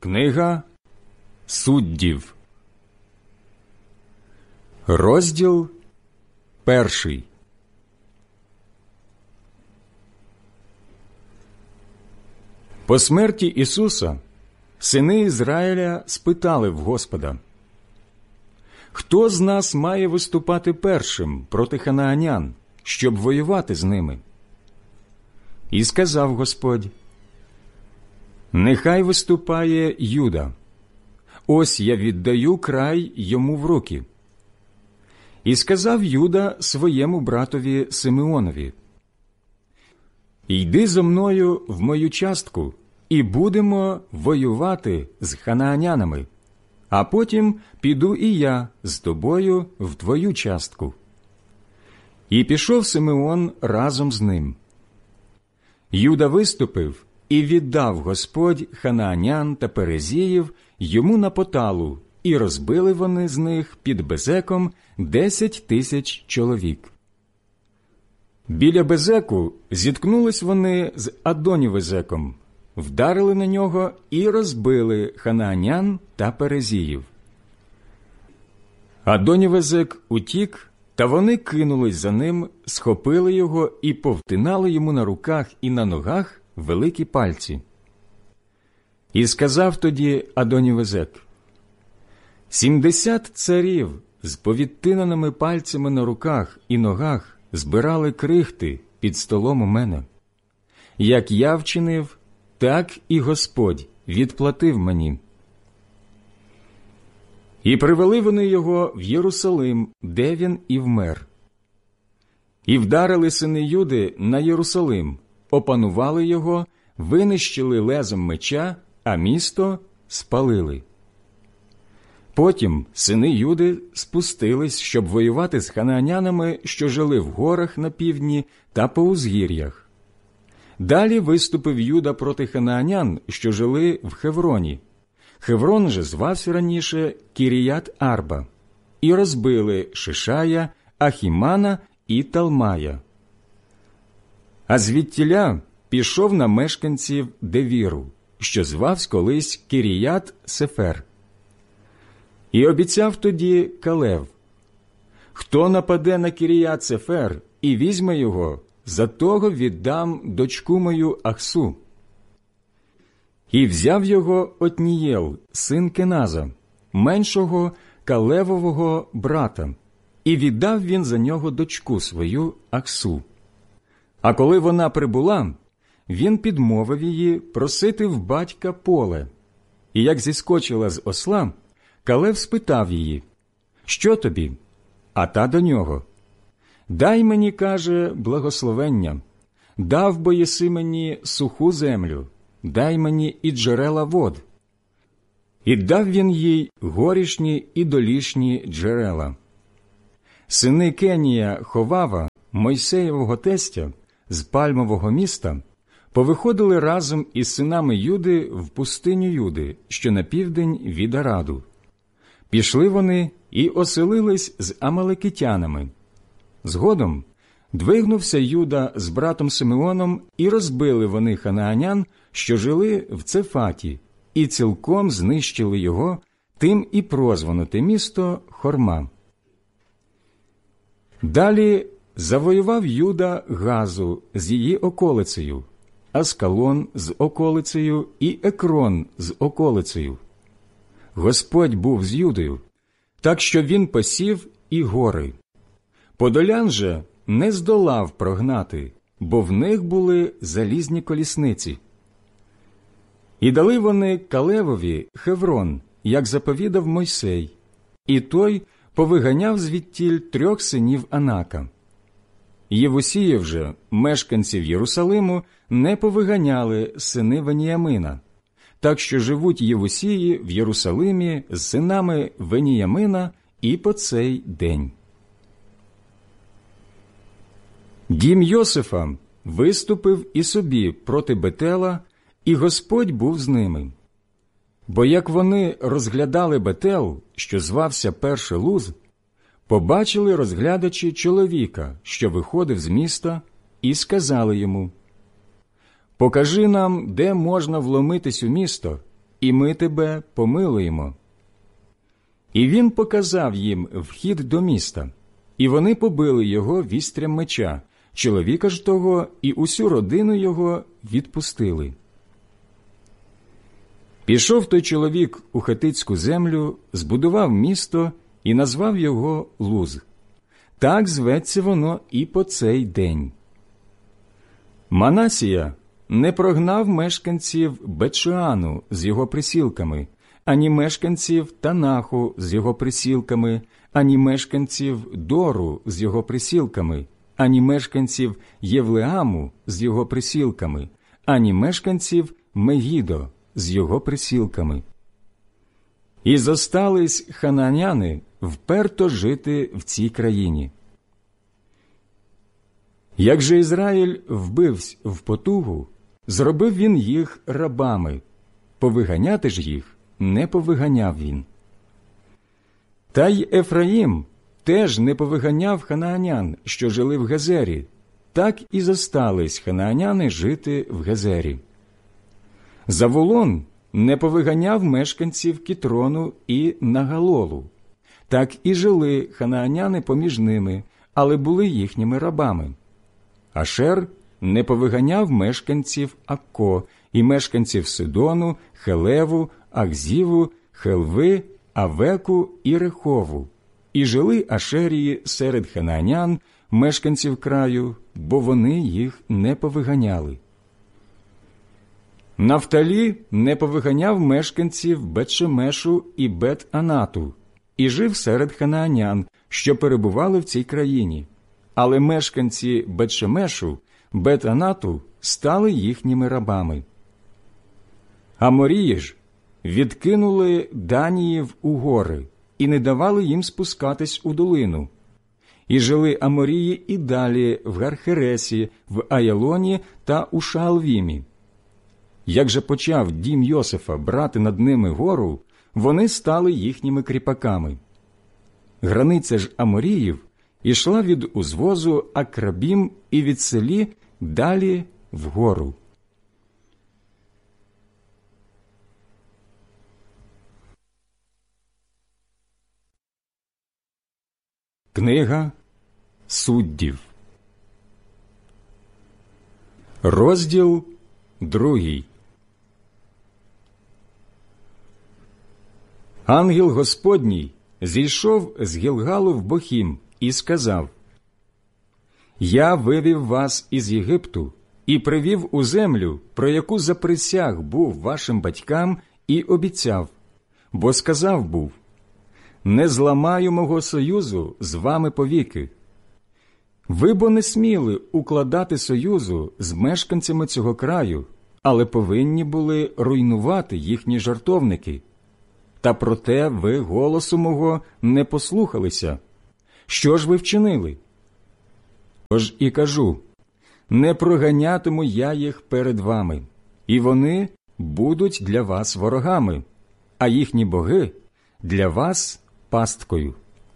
Книга Суддів, розділ 1. По смерті Ісуса сини Ізраїля спитали в Господа: «Хто з нас має виступати першим проти ханаанян, щоб воювати з ними?» І сказав Господь: «Нехай виступає Юда. Ось я віддаю край йому в руки». І сказав Юда своєму братові Симеонові: «Йди зо мною в мою частку, і будемо воювати з ханаанянами, а потім піду і я з тобою в твою частку». І пішов Симеон разом з ним. Юда виступив, і віддав Господь ханаанян та перезіїв йому на поталу, і розбили вони з них під Безеком 10 000 чоловік. Біля Безеку зіткнулись вони з Адонівезеком, вдарили на нього і розбили ханаанян та перезіїв. Адонівезек утік, та вони кинулись за ним, схопили його і повтинали йому на руках і на ногах великі пальці. І сказав тоді Адонівезек: 70 царів з повідтинаними пальцями на руках і ногах збирали крихти під столом у мене. Як я вчинив, так і Господь відплатив мені. І привели вони його в Єрусалим, де він і вмер. І вдарили сини Юди на Єрусалим, опанували його, винищили лезом меча, а місто спалили. Потім сини Юди спустились, щоб воювати з ханаанянами, що жили в горах на півдні та по узгір'ях. Далі виступив Юда проти ханаанян, що жили в Хевроні. Хеврон же звався раніше Кіріят-Арба, і розбили Шишая, Ахімана і Талмая. А звідтіля пішов на мешканців Девіру, що звався колись Кіріят-Сефер. І обіцяв тоді Калев: «Хто нападе на Кіріят-Сефер і візьме його, за того віддам дочку мою Ахсу». І взяв його Отнієл, син Кеназа, меншого Калевового брата, і віддав він за нього дочку свою Ахсу. А коли вона прибула, він підмовив її просити в батька поле. І як зіскочила з осла, Калев спитав її: «Що тобі?» А та до нього: «Дай мені, каже, благословення, дав бо єси мені суху землю, дай мені і джерела вод». І дав він їй горішні і долішні джерела. Сини Кенія Ховава, Мойсеєвого тестя, з Пальмового міста, повиходили разом із синами Юди в пустиню Юди, що на південь від Араду. Пішли вони і оселились з амалекитянами. Згодом двигнувся Юда з братом Симеоном, і розбили вони ханаанян, що жили в Цефаті, і цілком знищили його, тим і прозвано те місто Хорма. Далі завоював Юда Газу з її околицею, Аскалон з околицею і Екрон з околицею. Господь був з Юдою, так що він посів і гори. Подолян же не здолав прогнати, бо в них були залізні колісниці. І дали вони Калевові Хеврон, як заповідав Мойсей, і той повиганяв звідтіль 3 синів Анака. Євусіїв же, мешканців Єрусалиму, не повиганяли сини Веніямина, так що живуть Євусії в Єрусалимі з синами Веніямина і по цей день. Дім Йосифа виступив і собі проти Бетела, і Господь був з ними. Бо як вони розглядали Бетел, що звався Перший Луз, побачили розглядачі чоловіка, що виходив з міста, і сказали йому: «Покажи нам, де можна вломитись у місто, і ми тебе помилуємо». І він показав їм вхід до міста, і вони побили його вістрям меча, чоловіка ж того і усю родину його відпустили. Пішов той чоловік у хетицьку землю, збудував місто і назвав його Луз. Так зветься воно і по цей день. Манасія не прогнав мешканців Бетшеану з його присілками, ані мешканців Танаху з його присілками, ані мешканців Дору з його присілками, ані мешканців Євлеаму з його присілками, ані мешканців Мегідо з його присілками. І зостались хананяни вперто жити в цій країні. Як же Ізраїль вбивсь в потугу, зробив він їх рабами, повиганяти ж їх не повиганяв він. Та й Ефраїм теж не повиганяв ханаанян, що жили в Гезері, так і зостались ханааняни жити в Гезері. Заволон не повиганяв мешканців Кітрону і Нагалолу, так і жили ханааняни поміж ними, але були їхніми рабами. Ашер не повиганяв мешканців Акко і мешканців Сидону, Хелеву, Ахзіву, Хелви, Авеку і Рехову, і жили Ашерії серед ханаанян, мешканців краю, бо вони їх не повиганяли. Нафталі не повиганяв мешканців Бет-Шемешу і Бет-Анату, і жив серед ханаанян, що перебували в цій країні. Але мешканці Бет-Шемешу, Бет-Анату стали їхніми рабами. Аморії ж відкинули Даніїв у гори і не давали їм спускатись у долину. І жили Аморії і далі в Гархересі, в Аялоні та у Шаалвімі. Як же почав дім Йосифа брати над ними гору, вони стали їхніми кріпаками. Границя ж Аморіїв ішла від узвозу Акрабім і від селі далі вгору. Книга Суддів. Розділ 2. Ангел Господній зійшов з Гілгалу в Бохім і сказав: «Я вивів вас із Єгипту і привів у землю, про яку заприсяг був вашим батькам і обіцяв, бо сказав був: не зламаю мого союзу з вами повіки. Ви бо не сміли укладати союзу з мешканцями цього краю, але повинні були руйнувати їхні жертовники. Та проте ви голосу мого не послухалися. Що ж ви вчинили? Тож і кажу, не проганятиму я їх перед вами, і вони будуть для вас ворогами, а їхні боги для вас пасткою».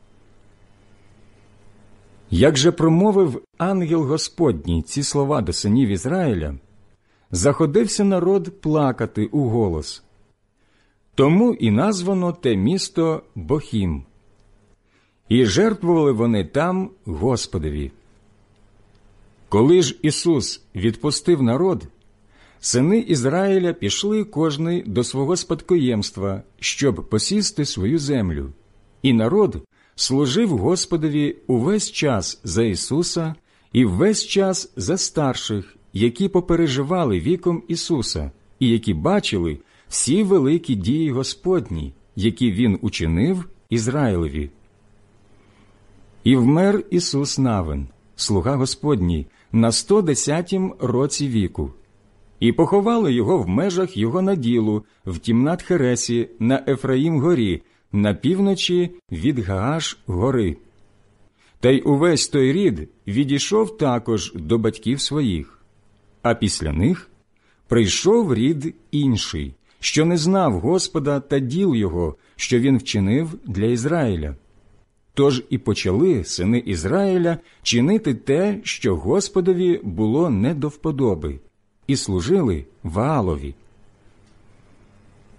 Як же промовив ангел Господній ці слова до синів Ізраїля, заходився народ плакати у голос. Тому і названо те місто Бохім. І жертвували вони там Господові. Коли ж Ісус відпустив народ, сини Ізраїля пішли кожний до свого спадкоємства, щоб посісти свою землю. І народ служив Господові увесь час за Ісуса і весь час за старших, які попереживали віком Ісуса і які бачили всі великі дії Господні, які Він учинив Ізраїлеві. І вмер Ісус Навин, слуга Господній, на 110-м році віку. І поховали його в межах його наділу, в Тімнат-Хересі на Ефраїм-горі, на півночі від Гааш-гори. Та й увесь той рід відійшов також до батьків своїх. А після них прийшов рід інший, що не знав Господа та діл його, що він вчинив для Ізраїля. Тож і почали сини Ізраїля чинити те, що Господові було не до вподоби, і служили Ваалові.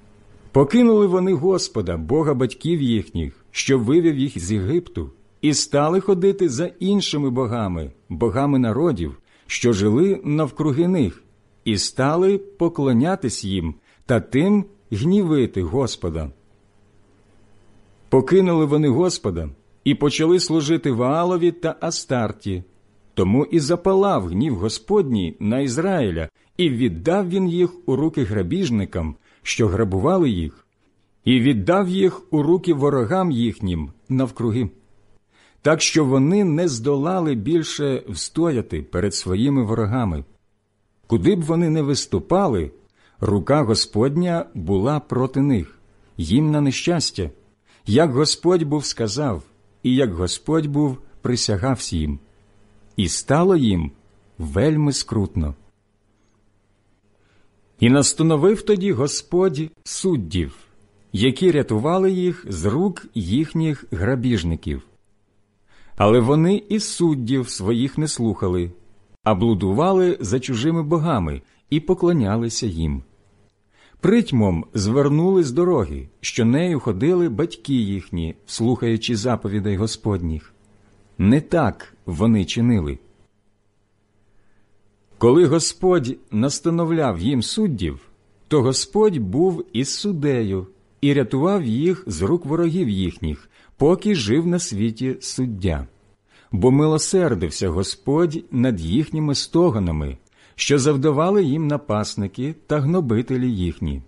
Покинули вони Господа, Бога батьків їхніх, що вивів їх з Єгипту, і стали ходити за іншими богами, богами народів, що жили навкруги них, і стали поклонятись їм та тим гнівити Господа. Покинули вони Господа і почали служити Ваалові та Астарті. Тому і запалав гнів Господній на Ізраїля, і віддав він їх у руки грабіжникам, що грабували їх, і віддав їх у руки ворогам їхнім навкруги, так що вони не здолали більше встояти перед своїми ворогами. Куди б вони не виступали, рука Господня була проти них, їм на нещастя, як Господь був сказав, і як Господь був присягався їм. І стало їм вельми скрутно. І настановив тоді Господь суддів, які рятували їх з рук їхніх грабіжників. Але вони і суддів своїх не слухали, а блудували за чужими богами і поклонялися їм. Притьмом звернули з дороги, що нею ходили батьки їхні, слухаючи заповідей Господніх. Не так вони чинили. Коли Господь настановляв їм суддів, то Господь був із суддею і рятував їх з рук ворогів їхніх, поки жив на світі суддя. Бо милосердився Господь над їхніми стогонами, що завдавали їм напасники та гнобителі їхні.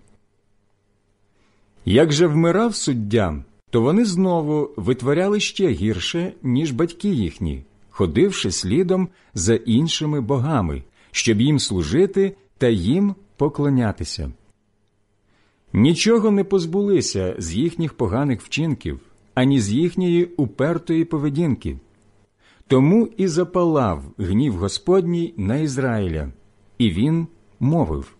Як же вмирав суддя, то вони знову витворяли ще гірше, ніж батьки їхні, ходивши слідом за іншими богами, щоб їм служити та їм поклонятися. Нічого не позбулися з їхніх поганих вчинків, ані з їхньої упертої поведінки. Тому і запалав гнів Господній на Ізраїля, і він мовив: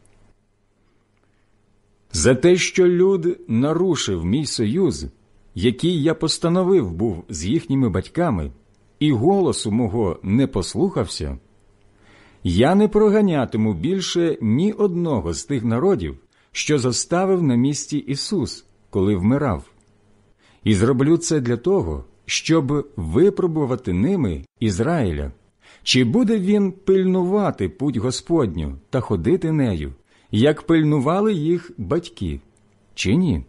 «За те, що люд нарушив мій союз, який я постановив був з їхніми батьками, і голосу мого не послухався, я не проганятиму більше ні одного з тих народів, що заставив на місці Ісус, коли вмирав. І зроблю це для того, щоб випробувати ними Ізраїля, чи буде він пильнувати путь Господню та ходити нею, як пильнували їх батьки, чи ні?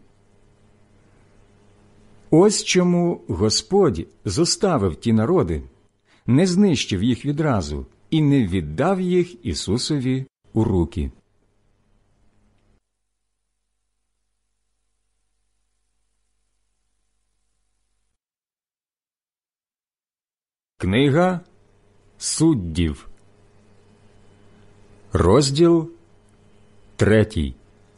Ось чому Господь зоставив ті народи, не знищив їх відразу і не віддав їх Ісусові у руки». Книга Суддів, розділ 3.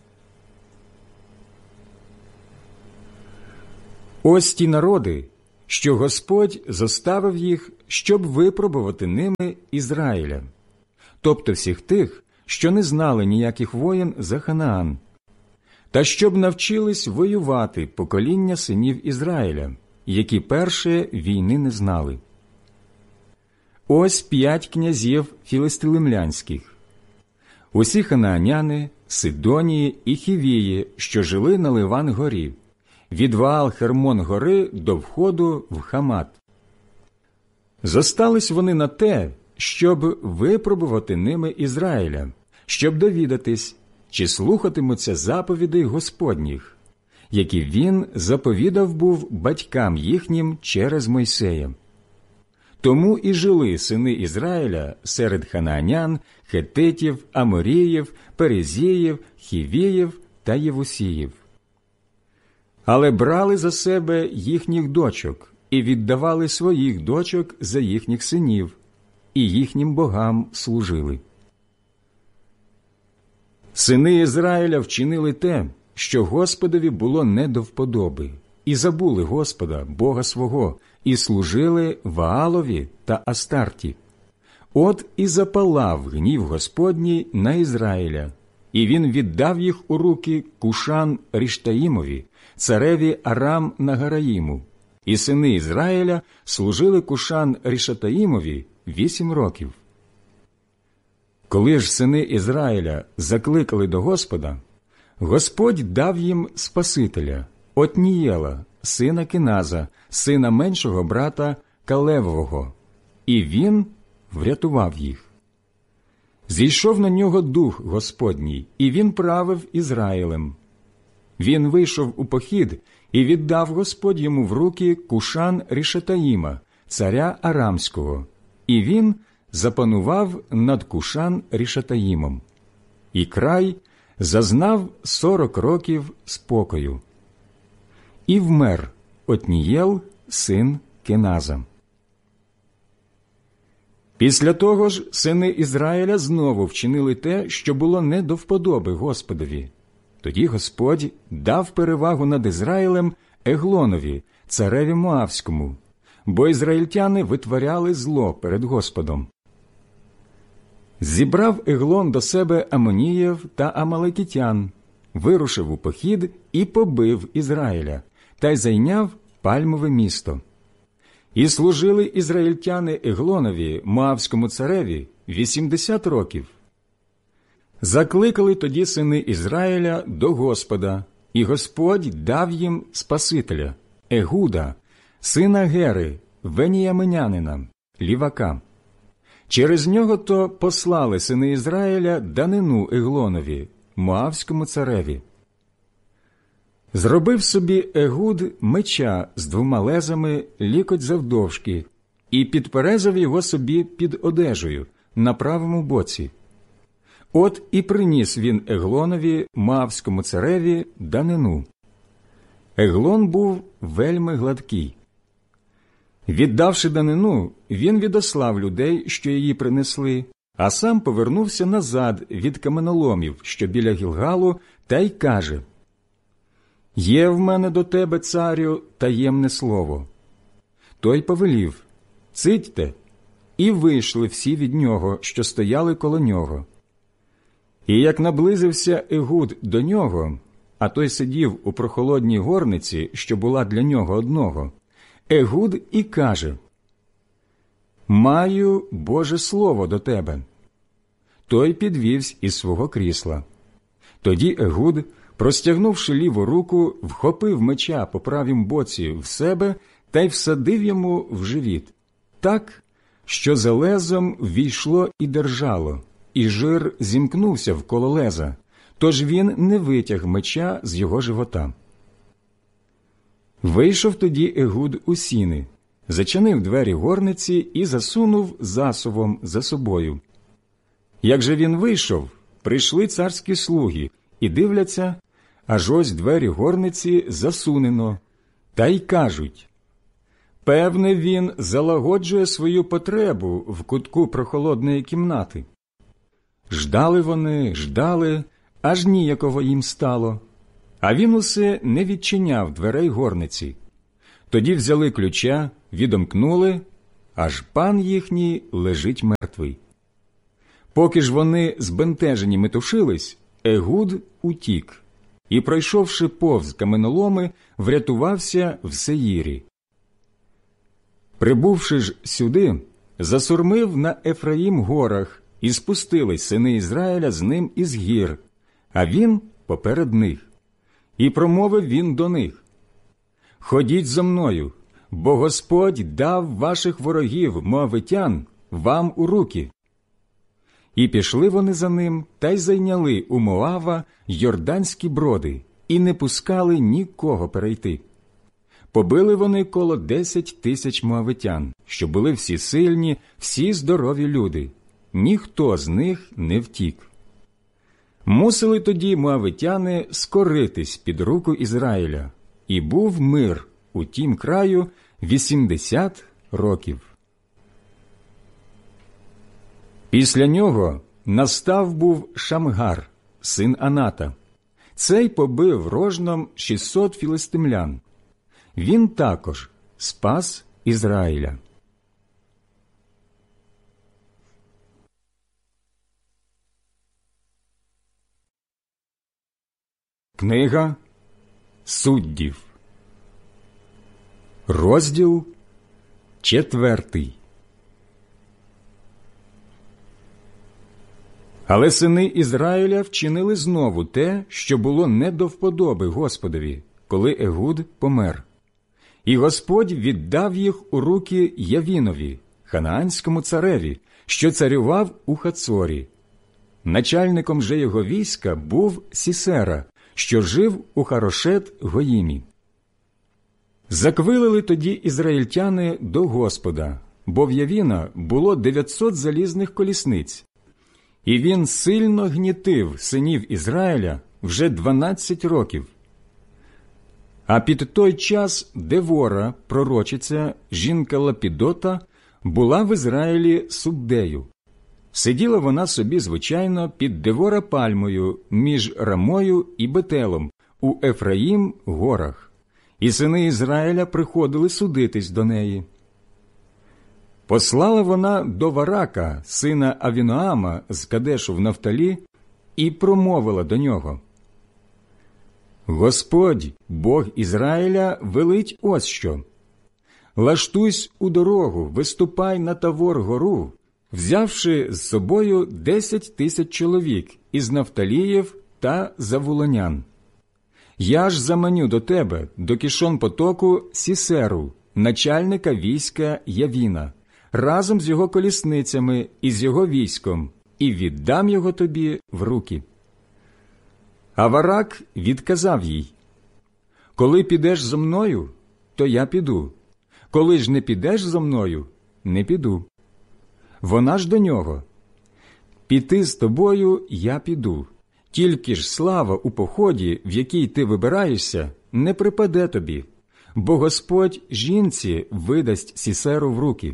Ось ті народи, що Господь зоставив їх, щоб випробувати ними Ізраїля, тобто всіх тих, що не знали ніяких воєн за Ханаан, та щоб навчились воювати покоління синів Ізраїля, які перше війни не знали. Ось 5 князів філистилимлянських, усі ханааняни, Сидонії і Хівії, що жили на Ливан-горі, від Ваал-Хермон-гори до входу в Хамат. Зостались вони на те, щоб випробувати ними Ізраїля, щоб довідатись, чи слухатимуться заповідей Господніх, які він заповідав був батькам їхнім через Мойсея. Тому і жили сини Ізраїля серед ханаанян, хетитів, аморіїв, перезіїв, хівіїв та євусіїв. Але брали за себе їхніх дочок і віддавали своїх дочок за їхніх синів, і їхнім богам служили. Сини Ізраїля вчинили те, що Господові було не до вподоби, і забули Господа, Бога свого, і служили Ваалові та Астарті. От і запалав гнів Господній на Ізраїля, і він віддав їх у руки Кушан-Ріштаїмові, цареві Арам-Нагараїму, і сини Ізраїля служили Кушан-Рішатаїмові 8 років. Коли ж сини Ізраїля закликали до Господа, Господь дав їм Спасителя, Отнієла, сина Кеназа, сина меншого брата Калевового, і він врятував їх. Зійшов на нього Дух Господній, і він правив Ізраїлем. Він вийшов у похід, і віддав Господь йому в руки Кушан-Рішатаїма, царя Арамського, і він запанував над Кушан-Рішатаїмом. І край зазнав 40 років спокою. І вмер Отнієл, син Кеназа. Після того ж сини Ізраїля знову вчинили те, що було не до вподоби Господові. Тоді Господь дав перевагу над Ізраїлем Еглонові, цареві Моавському, бо ізраїльтяни витворяли зло перед Господом. Зібрав Еглон до себе Амоніїв та Амалекітян, вирушив у похід і побив Ізраїля, та й зайняв Пальмове місто. І служили ізраїльтяни Еглонові, Моавському цареві, 80 років. Закликали тоді сини Ізраїля до Господа, і Господь дав їм Спасителя, Егуда, сина Гери, веніяминянина, лівака. Через нього то послали сини Ізраїля данину Еглонові, Моавському цареві. Зробив собі Егуд меча з 2 лезами лікоть завдовжки і підперезав його собі під одежею на правому боці. От і приніс він Еглонові, Моавському цареві, данину. Еглон був вельми гладкий. Віддавши данину, він відослав людей, що її принесли, а сам повернувся назад від каменоломів, що біля Гілгалу, та й каже: «Є в мене до тебе, царю, таємне слово». Той повелів: «Цитьте». І вийшли всі від нього, що стояли коло нього. І як наблизився Егуд до нього, а той сидів у прохолодній горниці, що була для нього одного, Егуд і каже: «Маю Боже слово до тебе». Той підвівся із свого крісла. Тоді Егуд, простягнувши ліву руку, вхопив меча по правім боці в себе та й всадив йому в живіт, так, що за лезом ввійшло і держало, і жир зімкнувся вколо леза, тож він не витяг меча з його живота. Вийшов тоді Егуд у сіни, зачинив двері горниці і засунув засувом за собою. Як же він вийшов, прийшли царські слуги і дивляться, аж ось двері горниці засунено, та й кажуть: «Певне, він залагоджує свою потребу в кутку прохолодної кімнати». Ждали, аж ніяково їм стало, а він усе не відчиняв дверей горниці. Тоді взяли ключа, відомкнули, аж пан їхній лежить мертвий. Поки ж вони збентежені метушились, Егуд утік і, пройшовши повз каменоломи, врятувався в Сеїрі. Прибувши ж сюди, засурмив на Ефраїм горах, і спустились сини Ізраїля з ним із гір, а він поперед них. І промовив він до них: «Ходіть зо мною, бо Господь дав ваших ворогів, моавитян, вам у руки». І пішли вони за ним, та й зайняли у Моава йорданські броди, і не пускали нікого перейти. Побили вони коло 10 тисяч моавитян, що були всі сильні, всі здорові люди. Ніхто з них не втік. Мусили тоді моавитяни скоритись під руку Ізраїля, і був мир у тім краю 80 років. Після нього настав був Шамгар, син Аната. Цей побив рожном 600 філистимлян. Він також спас Ізраїля. Книга Суддів, розділ 4. Але сини Ізраїля вчинили знову те, що було не до вподоби Господові, коли Егуд помер. І Господь віддав їх у руки Явінові, ханаанському цареві, що царював у Хацорі. Начальником же його війська був Сісера, що жив у Харошет-Гоїмі. Заквилили тоді ізраїльтяни до Господа, бо в Явіна було 900 залізних колісниць. І він сильно гнітив синів Ізраїля вже 12 років. А під той час Девора, пророчиця, жінка Лапідота, була в Ізраїлі суддею. Сиділа вона собі, звичайно, під Девора пальмою між Рамою і Бетелом у Ефраїм горах, і сини Ізраїля приходили судитись до неї. Послала вона до Варака, сина Авіноама з Кадешу в Нафталі, і промовила до нього: «Господь, Бог Ізраїля, велить ось що. Лаштуйсь у дорогу, виступай на Тавор-гору, взявши з собою 10 тисяч чоловік із Нафталіїв та Завулонян. Я ж заманю до тебе, до Кішон-потоку, Сісеру, начальника війська Явіна, разом з його колісницями і з його військом, і віддам його тобі в руки». А Варак відказав їй: «Коли підеш зо мною, то я піду, коли ж не підеш зо мною, не піду». Вона ж до нього: «Піти з тобою я піду, тільки ж слава у поході, в який ти вибираєшся, не припаде тобі, бо Господь жінці видасть Сісеру в руки».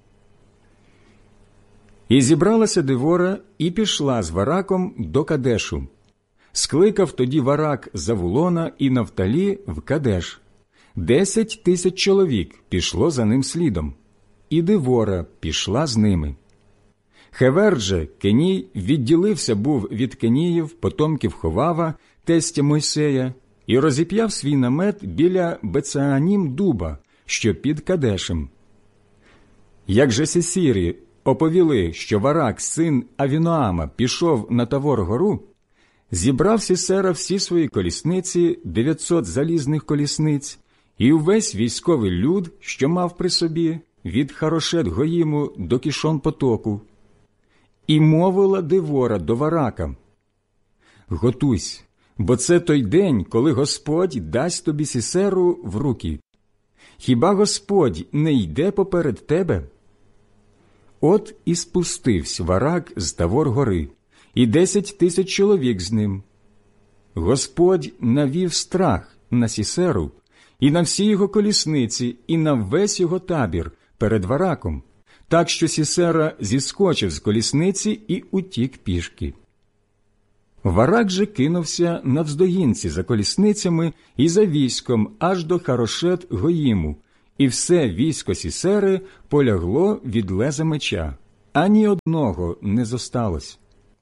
І зібралася Девора і пішла з Вараком до Кадешу. Скликав тоді Варак Завулона і Нафталі в Кадеш. 10 тисяч чоловік пішло за ним слідом, і Девора пішла з ними. Хевер же, Кеній, відділився був від Кеніїв, потомків Ховава, тестя Мойсея, і розіп'яв свій намет біля Бецеанім дуба, що під Кадешем. Як же Сесірі оповіли, що Варак, син Авіноама, пішов на Тавор-гору, зібрав Сісера всі свої колісниці, 900 залізних колісниць, і увесь військовий люд, що мав при собі, від Харошет-Гоїму до Кішон-потоку. І мовила Девора до Варака: «Готуйсь, бо це той день, коли Господь дасть тобі Сісеру в руки. Хіба Господь не йде поперед тебе?» От і спустився Варак з Тавор-гори, і 10 тисяч чоловік з ним. Господь навів страх на Сісеру і на всі його колісниці, і на весь його табір перед Вараком, так що Сісера зіскочив з колісниці і утік пішки. Варак же кинувся навздогінці за колісницями і за військом аж до Харошет-Гоїму, і все військо Сісери полягло від леза меча, ані одного не зосталось.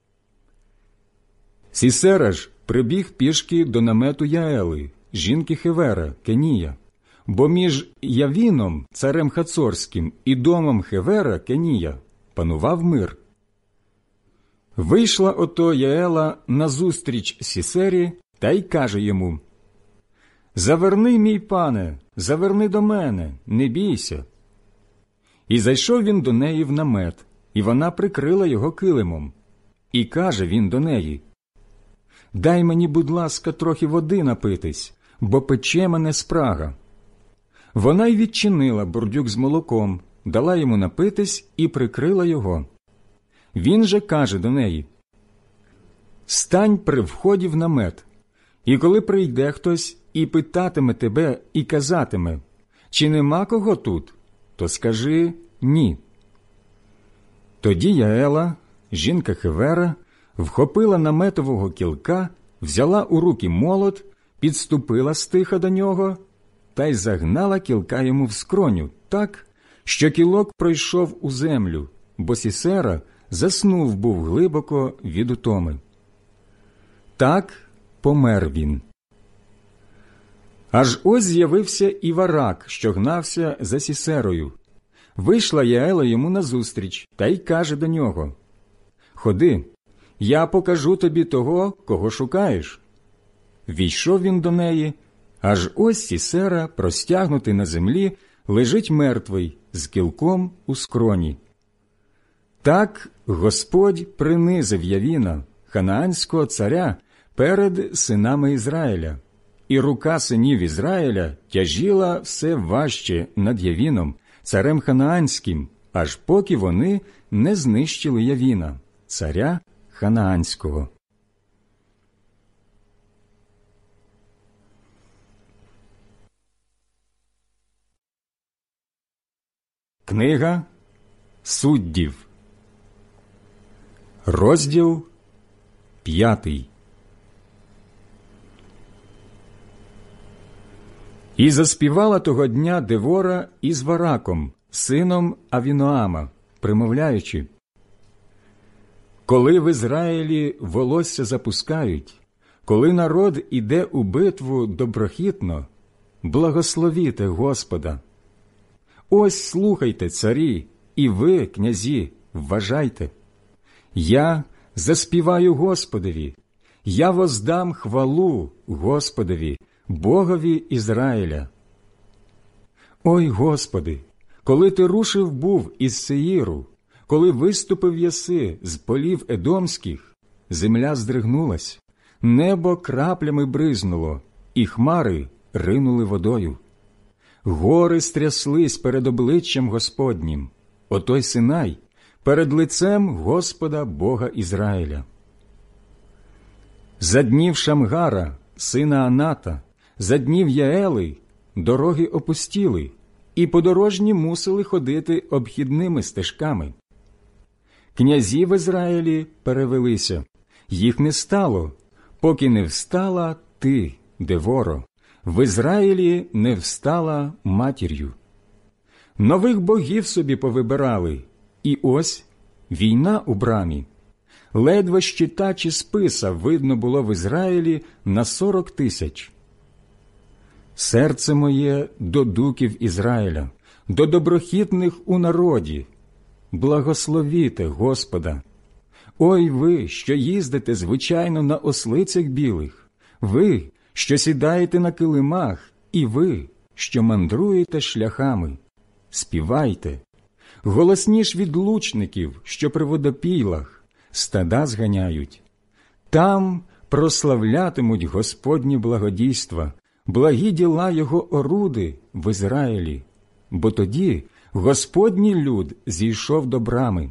Сісера ж прибіг пішки до намету Яели, жінки Хевера, Кенія, бо між Явіном, царем Хацорським, і домом Хевера, Кенія, панував мир. Вийшла ото Яела назустріч Сісері та й каже йому: «Заверни, мій пане, заверни до мене, не бійся». І зайшов він до неї в намет, і вона прикрила його килимом. І каже він до неї: «Дай мені, будь ласка, трохи води напитись, бо пече мене спрага». Вона й відчинила бурдюк з молоком, дала йому напитись і прикрила його. Він же каже до неї: «Стань при вході в намет, і коли прийде хтось і питатиме тебе і казатиме: чи нема кого тут, то скажи ні». Тоді Яела, жінка Хевера, вхопила наметового кілка, взяла у руки молот, підступила стиха до нього та й загнала кілка йому в скроню так, що кілок пройшов у землю, бо Сісера заснув був глибоко від утоми. Так помер він. Аж ось з'явився і Варак, що гнався за Сісерою. Вийшла Яела йому назустріч та й каже до нього: «Ходи, я покажу тобі того, кого шукаєш». Війшов він до неї, аж ось Сісера, простягнутий на землі, лежить мертвий, з кілком у скроні. Так Господь принизив Явіна, ханаанського царя, перед синами Ізраїля, і рука синів Ізраїля тяжіла все важче над Явіном, царем ханаанським, аж поки вони не знищили Явіна, царя ханаанського. Книга Суддів, розділ 5. І заспівала того дня Девора із Вараком, сином Авіноама, примовляючи: «Коли в Ізраїлі волосся запускають, коли народ іде у битву доброхітно, благословіте Господа. Ось слухайте, царі, і ви, князі, вважайте. Я заспіваю Господові, я воздам хвалу Господові, Богові Ізраїля. Ой, Господи, коли ти рушив був із Сеїру, коли виступив єси з полів Едомських, земля здригнулась, небо краплями бризнуло, і хмари ринули водою. Гори стряслись перед обличчям Господнім, отой Синай, перед лицем Господа Бога Ізраїля. За днів Шамгара, сина Аната, за днів Яели дороги опустіли, і подорожні мусили ходити обхідними стежками. Князі в Ізраїлі перевелися, їх не стало, поки не встала ти, Деворо, в Ізраїлі не встала матір'ю. Нових богів собі повибирали, і ось війна у брамі. Ледве щита чи списа видно було в Ізраїлі на 40 000. Серце моє до дуків Ізраїля, до доброхітних у народі. Благословіте Господа. Ой ви, що їздите звичайно на ослицях білих, ви, що сідаєте на килимах, і ви, що мандруєте шляхами. Співайте, голосніш від лучників, що при водопійлах, стада зганяють. Там прославлятимуть Господні благодійства, благі діла Його оруди в Ізраїлі, бо тоді Господній люд зійшов до брами.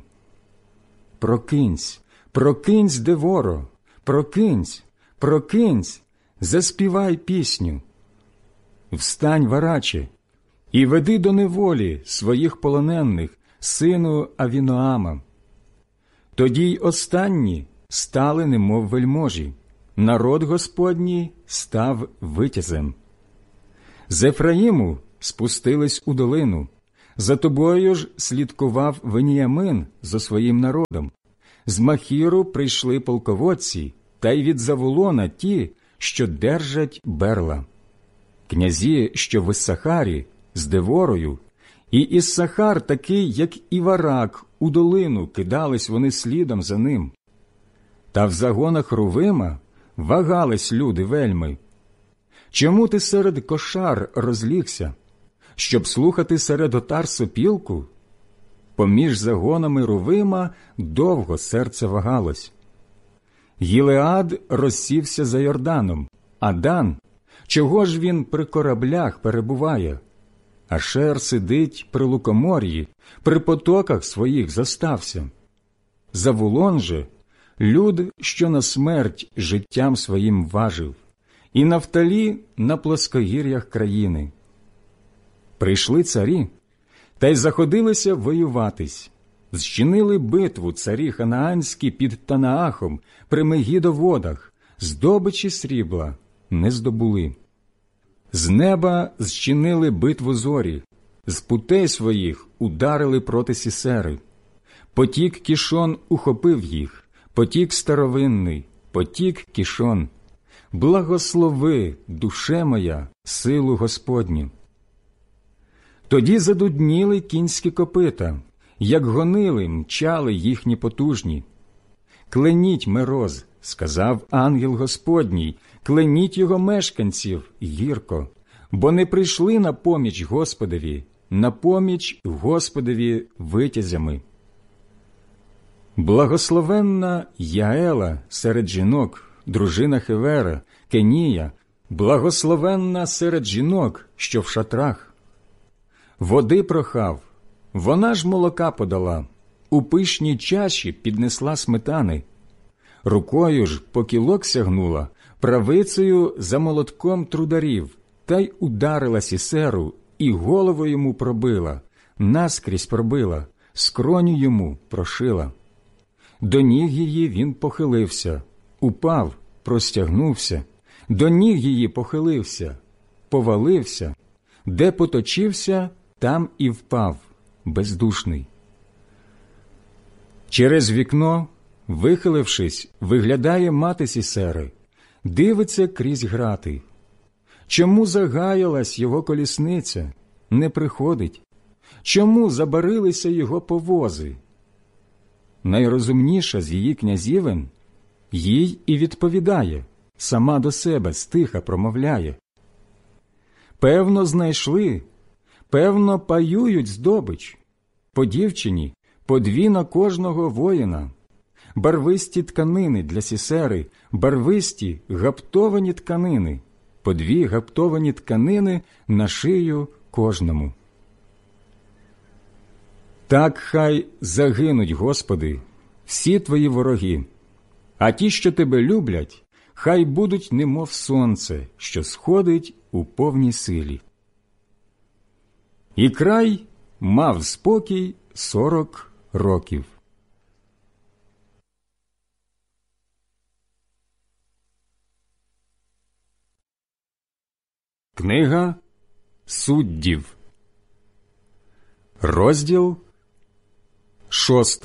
Прокинься, прокинься, Деворо, прокинься, прокинься, заспівай пісню. Встань, Вараче, і веди до неволі своїх полонених, сину Авіноама. Тоді й останні стали немов вельможі, народ Господній став витязем. З Ефраїму спустились у долину, за тобою ж слідкував Веніямин зо своїм народом. З Махіру прийшли полководці, та й від Завулона ті, що держать берла. Князі, що в Іссахарі, з Деворою, і Іссахар такий, як і Варак, у долину кидались вони слідом за ним. Та в загонах Рувима вагались люди вельми. Чому ти серед кошар розлігся, щоб слухати серед отар сопілку? Поміж загонами Рувима довго серце вагалось. Гілеад розсівся за Йорданом, а Дан, чого ж він при кораблях перебуває? Ашер сидить при лукомор'ї, при потоках своїх застався. Завулон же – люд, що на смерть життям своїм важив, і Нафталі на плоскогір'ях країни. Прийшли царі, та й заходилися воюватись. Зчинили битву царі ханаанські під Танаахом при Мегідоводах, здобичі срібла не здобули. З неба зчинили битву зорі, з путей своїх ударили проти Сісери. Потік Кішон ухопив їх, потік старовинний, потік Кішон. Благослови, душе моя, силу Господню. Тоді задудніли кінські копита, як гонили, мчали їхні потужні. «Кленіть Мероз», – сказав ангел Господній, «кленіть його мешканців гірко, бо не прийшли на поміч Господові, на поміч Господові витязями». Благословенна Яела серед жінок, дружина Хевера, Кенія, благословенна серед жінок, що в шатрах. Води прохав, вона ж молока подала, у пишній чаші піднесла сметани. Рукою ж по кілок сягнула, правицею за молотком трударів, та й ударила Сісеру, і голову йому пробила, наскрізь пробила, скроню йому прошила. До ніг її він похилився, упав, простягнувся, до ніг її похилився, повалився, де поточився, там і впав, бездушний. Через вікно, вихилившись, виглядає мати Сісери, дивиться крізь грати. Чому загаялась його колісниця, не приходить? Чому забарилися його повози? Найрозумніша з її князівен їй і відповідає, сама до себе стиха промовляє. Певно, знайшли, певно, паюють здобич. По дівчині, по дві на кожного воїна. Барвисті тканини для Сісери, барвисті гаптовані тканини, по дві гаптовані тканини на шию кожному. Так хай загинуть, Господи, всі Твої вороги, а ті, що Тебе люблять, хай будуть немов сонце, що сходить у повній силі. І край мав спокій 40 років. Книга Суддів, розділ 6.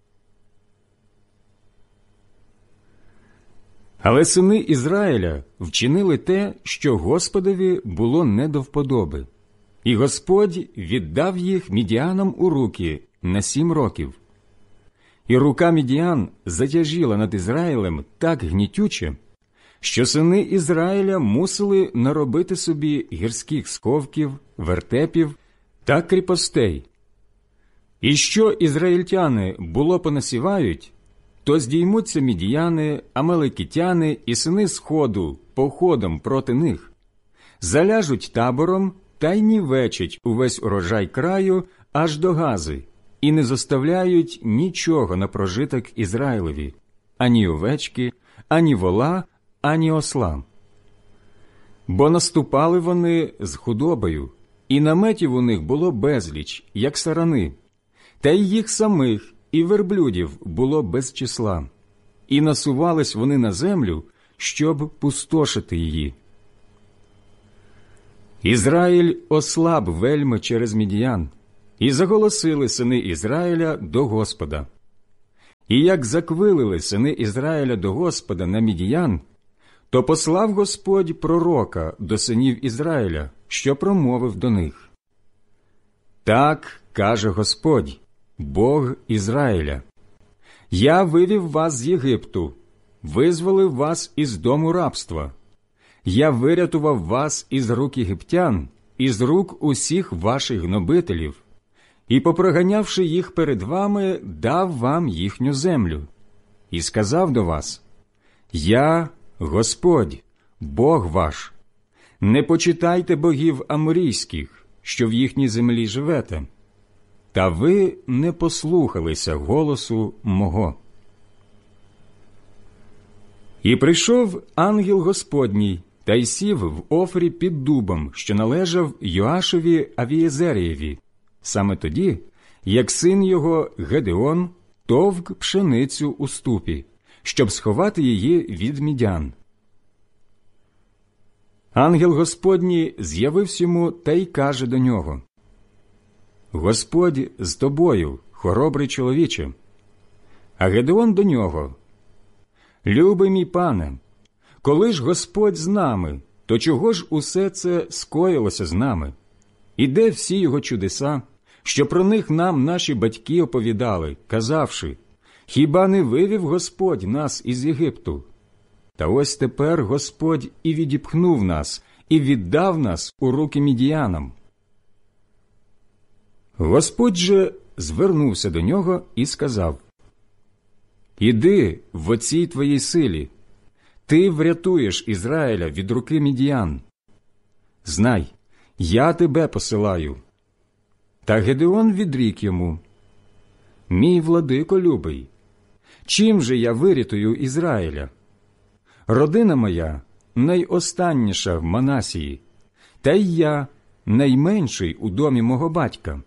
Але сини Ізраїля вчинили те, що Господові було не до вподоби, і Господь віддав їх мідіанам у руки на 7 років. І рука мідіан затяжіла над Ізраїлем так гнітюче, що сини Ізраїля мусили наробити собі гірських сковків, вертепів та кріпостей. І що ізраїльтяни було понасівають, то здіймуться мідіяни, амалекітяни і сини Сходу походом проти них, заляжуть табором та й нівечать увесь урожай краю аж до Гази, і не зоставляють нічого на прожиток Ізраїлеві, ані овечки, ані вола, ані осла. Бо наступали вони з худобою, і наметів у них було безліч, як сарани, та й їх самих, і верблюдів було без числа, і насувались вони на землю, щоб пустошити її. Ізраїль ослаб вельми через мідіян, і заголосили сини Ізраїля до Господа. І як заквилили сини Ізраїля до Господа на мідіян, то послав Господь пророка до синів Ізраїля, що промовив до них. Так каже Господь, Бог Ізраїля: «Я вивів вас з Єгипту, визволив вас із дому рабства. Я вирятував вас із рук єгиптян, із рук усіх ваших гнобителів, і, попроганявши їх перед вами, дав вам їхню землю. І сказав до вас: Я, Господь, Бог ваш. Не почитайте богів аморійських, що в їхній землі живете. Та ви не послухалися голосу мого». І прийшов ангел Господній, та й сів в Офрі під дубом, що належав Йоашеві Авієзерієві, саме тоді, як син його Гедеон товк пшеницю у ступі, щоб сховати її від мідян. Ангел Господній з'явився йому та й каже до нього: «Господь з тобою, хоробрий чоловіче». А Гедеон до нього: «Любий мій пане, коли ж Господь з нами, то чого ж усе це скоїлося з нами? І де всі його чудеса, що про них нам наші батьки оповідали, казавши: Хіба не вивів Господь нас із Єгипту? Та ось тепер Господь і відіпхнув нас, і віддав нас у руки мідіянам». Господь же звернувся до нього і сказав: «Іди в оцій твоїй силі, ти врятуєш Ізраїля від руки мідіян. Знай, я тебе посилаю». Та Гедеон відрік йому: «Мій владико любий, чим же я вирятую Ізраїля? Родина моя найостанніша в Манасії, та й я найменший у домі мого батька».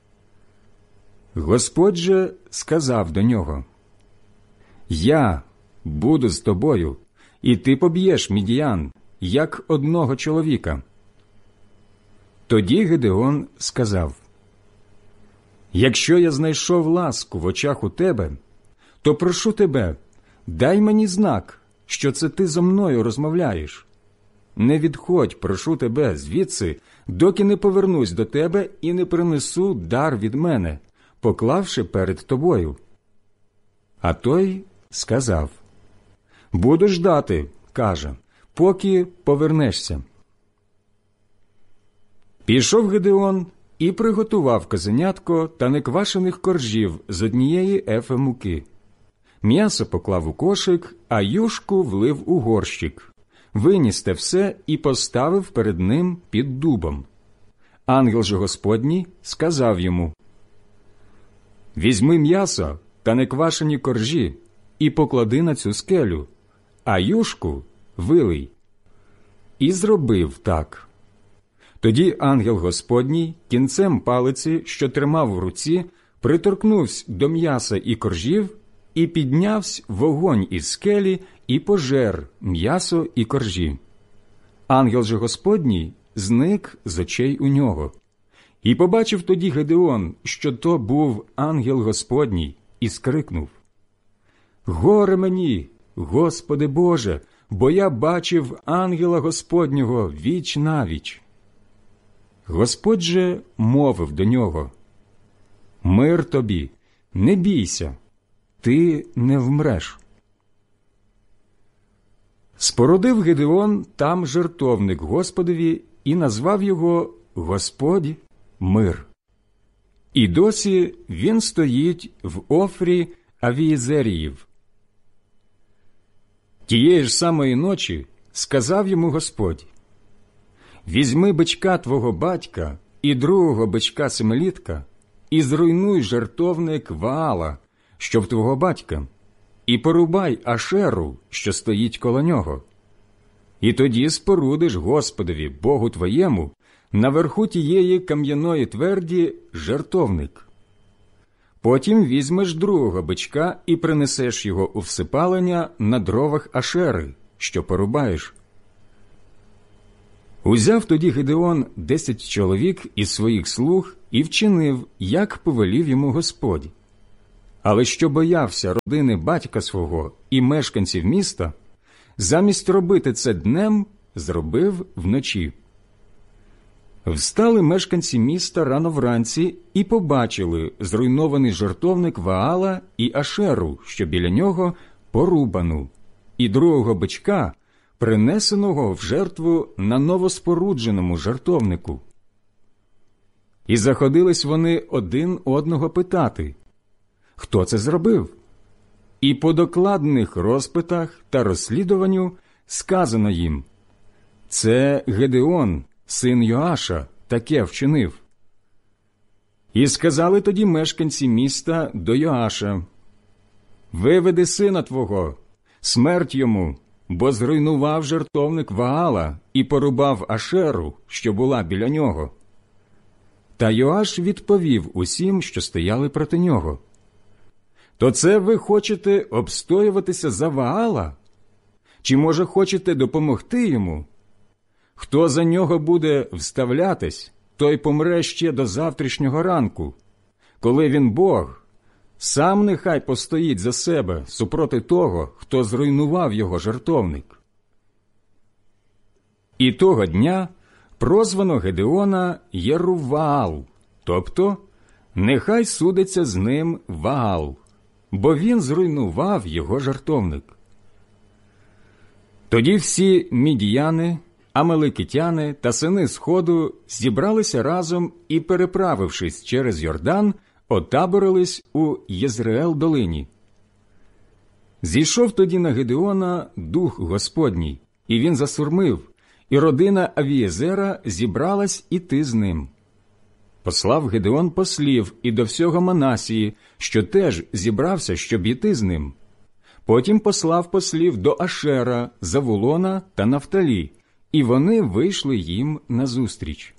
Господь же сказав до нього: «Я буду з тобою, і ти поб'єш мідіян, як одного чоловіка». Тоді Гедеон сказав: «Якщо я знайшов ласку в очах у тебе, то прошу тебе, дай мені знак, що це ти зо мною розмовляєш. Не відходь, прошу тебе, звідси, доки не повернусь до тебе і не принесу дар від мене, поклавши перед тобою». А той сказав: «Буду ждати, каже, поки повернешся». Пішов Гедеон і приготував козенятко та неквашених коржів з однієї ефи муки. М'ясо поклав у кошик, а юшку влив у горщик. Виніс те все і поставив перед ним під дубом. Ангел же Господній сказав йому: «Візьми м'ясо та неквашені коржі і поклади на цю скелю, а юшку вилий». І зробив так. Тоді ангел Господній кінцем палиці, що тримав в руці, приторкнувся до м'яса і коржів, і піднявсь вогонь із скелі, і пожер м'ясо і коржі. Ангел же Господній зник з очей у нього. І побачив тоді Гедеон, що то був ангел Господній, і скрикнув: «Горе мені, Господи Боже, бо я бачив ангела Господнього віч навіч». Господь же мовив до нього: «Мир тобі, не бійся, ти не вмреш». Спорудив Гедеон там жертовник Господові і назвав його «Господь мир». І досі він стоїть в Офрі Авієзеріїв. Тієї ж самої ночі сказав йому Господь: «Візьми бичка твого батька і другого бичка семилітка, і зруйнуй жертовник Ваала, що в твого батька, і порубай Ашеру, що стоїть коло нього. І тоді спорудиш Господові, Богу твоєму, наверху тієї кам'яної тверді жертовник. Потім візьмеш другого бичка і принесеш його у всипалення на дровах Ашери, що порубаєш». Узяв тоді Гедеон 10 чоловік із своїх слуг і вчинив, як повелів йому Господь. Але що боявся родини батька свого і мешканців міста, замість робити це днем, зробив вночі. Встали мешканці міста рано вранці і побачили зруйнований жертовник Ваала і Ашеру, що біля нього порубану, і другого бичка, принесеного в жертву на новоспорудженому жертовнику. І заходились вони один одного питати: хто це зробив? І по докладних розпитах та розслідуванню сказано їм: це Гедеон, син Йоаша, таке вчинив. І сказали тоді мешканці міста до Йоаша: виведи сина твого, смерть йому, бо зруйнував жертовник Ваала і порубав Ашеру, що була біля нього. Та Йоаш відповів усім, що стояли проти нього: то це ви хочете обстоюватися за Ваала? Чи, може, хочете допомогти йому? Хто за нього буде вставлятись, той помре ще до завтрашнього ранку. Коли він Бог, сам нехай постоїть за себе супроти того, хто зруйнував його жертовник. І того дня прозвано Гедеона Єруваал, тобто нехай судиться з ним Ваал. бо він зруйнував його жертовник. Тоді всі мідіяни, амалекитяни та сини Сходу зібралися разом і, переправившись через Йордан, отаборились у Єзреел-долині. Зійшов тоді на Гедеона дух Господній, і він засурмив, і родина Авієзера зібралась іти з ним. Послав Гедеон послів і до всього Манасії, що теж зібрався, щоб іти з ним. Потім послав послів до Ашера, Завулона та Нафталі, і вони вийшли їм назустріч.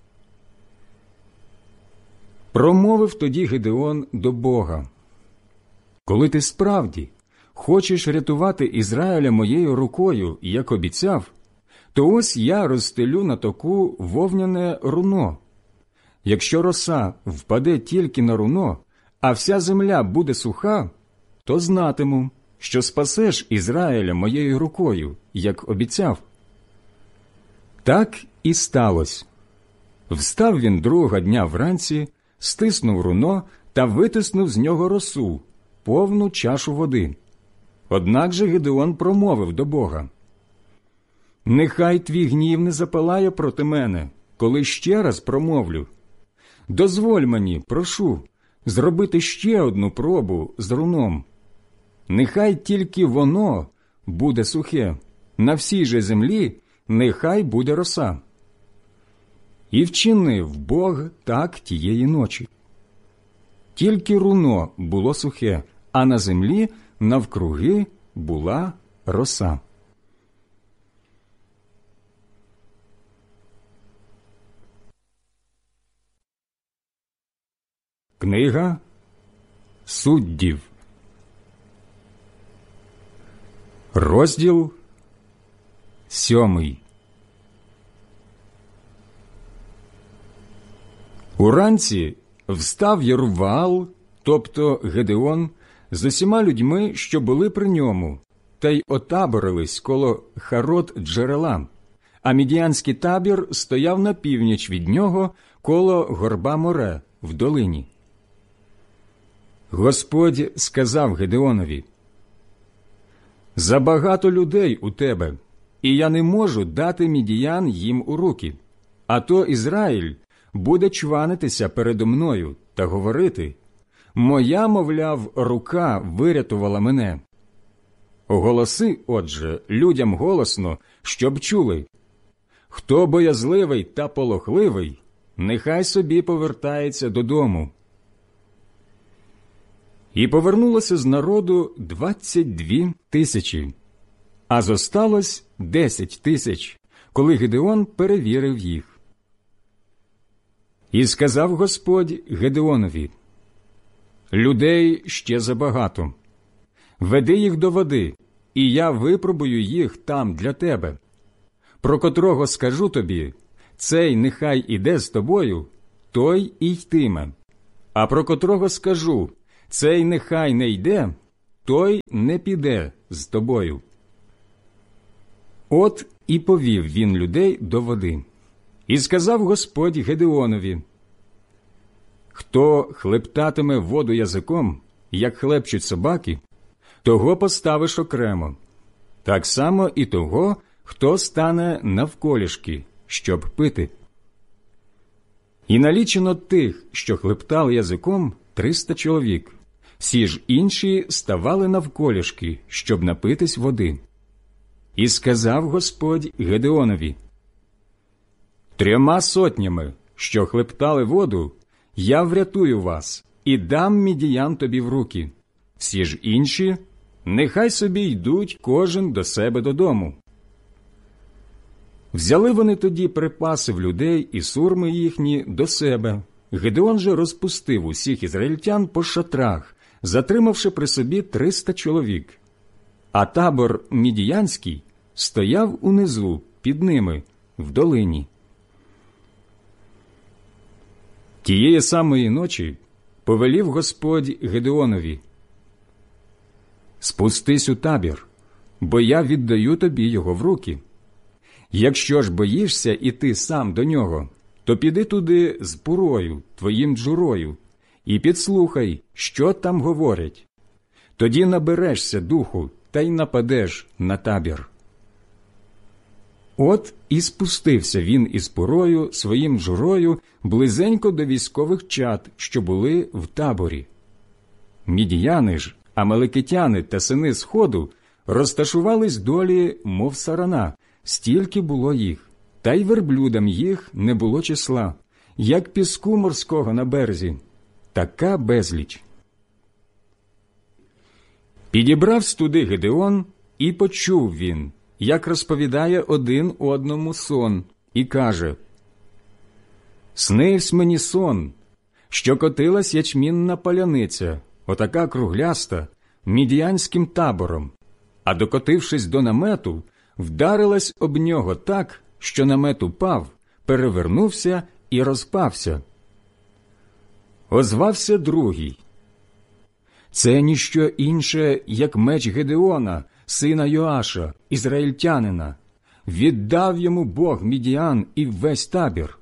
Промовив тоді Гедеон до Бога: «Коли ти справді хочеш рятувати Ізраїля моєю рукою, як обіцяв, то ось я розстелю на току вовняне руно. Якщо роса впаде тільки на руно, а вся земля буде суха, то знатиму, що спасеш Ізраїля моєю рукою, як обіцяв». Так і сталося. Встав він другого дня вранці, стиснув руно та витиснув з нього росу, повну чашу води. Однак же Гедеон промовив до Бога: «Нехай твій гнів не запалає проти мене, коли ще раз промовлю. Дозволь мені, прошу, зробити ще одну пробу з руном. Нехай тільки воно буде сухе, на всій же землі нехай буде роса». І вчинив Бог так тієї ночі. Тільки руно було сухе, а на землі навкруги була роса. Книга Суддів, розділ 7. Уранці встав Єруваал, тобто Гедеон, з усіма людьми, що були при ньому, та й отаборились коло Харот-джерела, а мідіянський табір стояв на північ від нього коло горба Море в долині. Господь сказав Гедеонові: «Забагато людей у тебе, і я не можу дати мідіян їм у руки, а то Ізраїль буде чванитися передо мною та говорити: моя, мовляв, рука вирятувала мене. Оголоси, отже, людям голосно, щоб чули: хто боязливий та полохливий, нехай собі повертається додому». І повернулося з народу 22 тисячі, а зосталось 10 тисяч, коли Гедеон перевірив їх. І сказав Господь Гедеонові: «Людей ще забагато. Веди їх до води, і я випробую їх там для тебе. Про котрого скажу тобі: цей нехай іде з тобою, той і йтиме. А про котрого скажу: цей нехай не йде, той не піде з тобою». От і повів він людей до води. І сказав Господь Гедеонові: «Хто хлептатиме воду язиком, як хлепчуть собаки, того поставиш окремо, так само і того, хто стане навколішки, щоб пити». І налічено тих, що хлептали язиком, 300 чоловік. Всі ж інші ставали навколішки, щоб напитись води. І сказав Господь Гедеонові: «3 сотнями, що хлептали воду, я врятую вас і дам мідіян тобі в руки. Всі ж інші нехай собі йдуть кожен до себе додому». Взяли вони тоді припаси в людей і сурми їхні до себе. Гедеон же розпустив усіх ізраїльтян по шатрах, затримавши при собі 300 чоловік. А табор мідіянський стояв унизу, під ними, в долині. Тієї самої ночі повелів Господь Гедеонові: «Спустись у табір, бо я віддаю тобі його в руки. Якщо ж боїшся іти сам до нього, то піди туди з Пурою, твоїм джурою, і підслухай, що там говорять. тоді наберешся духу та й нападеш на табір. От і спустився він із Пурою своїм журою близенько до військових чад, що були в таборі. Мідіяни ж, амалекитяни та сини Сходу розташувались долі, мов сарана, стільки було їх, та й верблюдам їх не було числа, як піску морського на березі, така безліч. Підібрав студи Гедеон, і почув він, як розповідає один одному сон, і каже: «Снивсь мені сон, що котилась ячмінна паляниця, отака кругляста, мідіянським табором, а докотившись до намету, вдарилась об нього так, що намет упав, перевернувся і розпався». Озвався другий: «Це ніщо інше, як меч Гедеона, сина Йоаша, ізраїльтянина. Віддав йому Бог Мідіан і весь табір».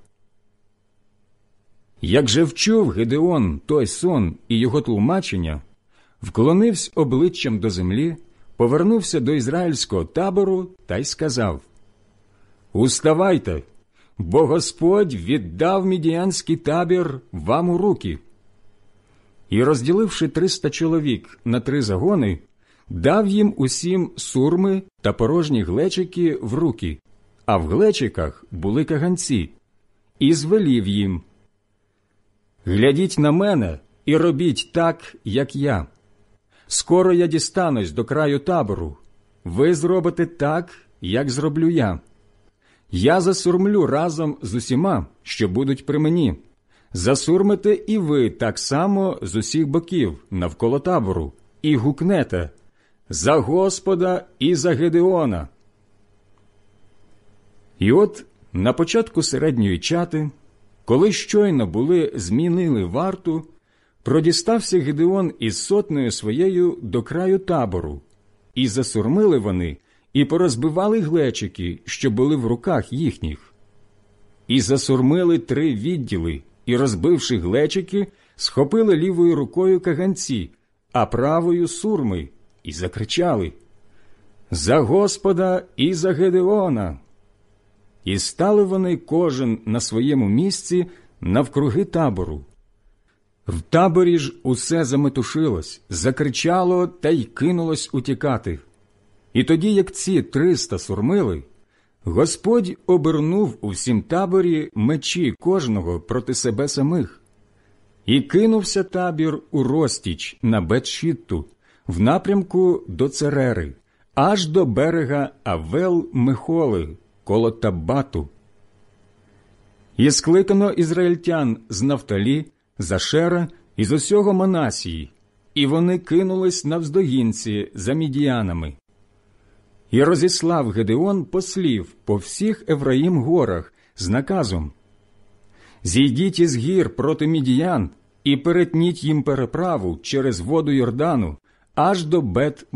Як же вчув Гедеон той сон і його тлумачення, вклонився обличчям до землі, повернувся до ізраїльського табору та й сказав: «Уставайте, бо Господь віддав мідіянський табір вам у руки». І, розділивши 300 чоловік на 3 загони, дав їм усім сурми та порожні глечики в руки, а в глечиках були каганці, і звелів їм: «Глядіть на мене і робіть так, як я. Скоро я дістанусь до краю табору, ви зробите так, як зроблю я. Я засурмлю разом з усіма, що будуть при мені. Засурмите і ви так само з усіх боків навколо табору, і гукнете: за Господа і за Гедеона». І от на початку середньої чати, коли щойно були змінили варту, продістався Гедеон із сотнею своєю до краю табору, і засурмили вони, і порозбивали глечики, що були в руках їхніх. І засурмили 3 відділи, і, розбивши глечики, схопили лівою рукою каганці, а правою сурми, і закричали: «За Господа і за Гедеона!» І стали вони кожен на своєму місці навкруги табору. В таборі ж усе заметушилось, закричало та й кинулось утікати. І тоді, як ці 300 сурмили, Господь обернув у всім таборі мечі кожного проти себе самих. І кинувся табір у розтіч на Бет-Шітту, в напрямку до Церери, аж до берега Авел-Мехоли, коло Таббату. І скликано ізраїльтян з Нафталі, з Ашера і з усього Манасії, і вони кинулись навздогінці за мідіянами. І розіслав Гедеон послів по всіх Ефраїм горах з наказом: «Зійдіть із гір проти мідіян і перетніть їм переправу через воду Йордану аж до Бет